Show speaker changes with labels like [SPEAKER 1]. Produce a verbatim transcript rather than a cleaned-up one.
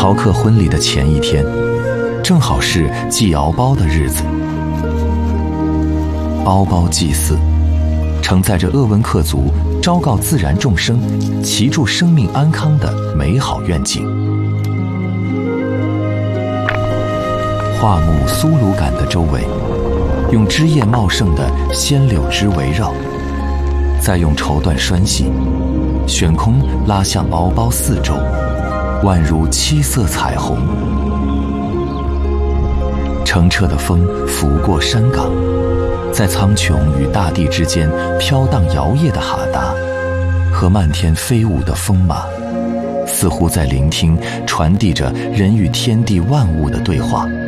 [SPEAKER 1] 朝客婚礼的前一天，正好是祭敖包的日子。敖包祭祀，承载着鄂温克族昭告自然众生、祈祝生命安康的美好愿景。桦木苏鲁杆的周围，用枝叶茂盛的鲜柳枝围绕，再用绸缎拴系，悬空拉向敖包四周，宛如七色彩虹。澄澈的风拂过山岗，在苍穹与大地之间飘荡摇曳的哈达，和漫天飞舞的风马，似乎在聆听传递着人与天地万物的对话。